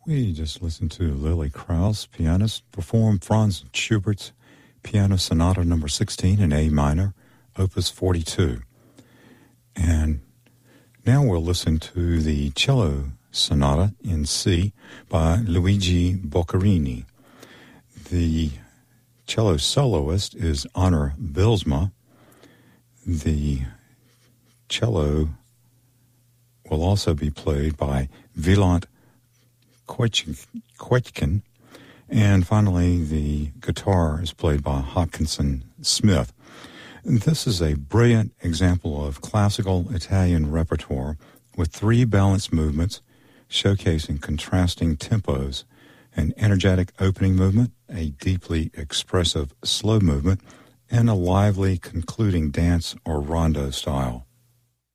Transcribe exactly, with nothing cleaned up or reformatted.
We just listened to Lily Krauss, pianist, perform Franz Schubert's Piano Sonata number sixteen in A minor, opus forty-two. And now we'll listen to the Cello Sonata in C by Luigi Boccherini. The cello soloist is Honor Bylsma. The cello will also be played by Wieland Koitken, and finally the guitar is played by Hopkinson Smith. And this is a brilliant example of classical Italian repertoire with three balanced movements showcasing contrasting tempos, an energetic opening movement, a deeply expressive slow movement, and a lively concluding dance or rondo style.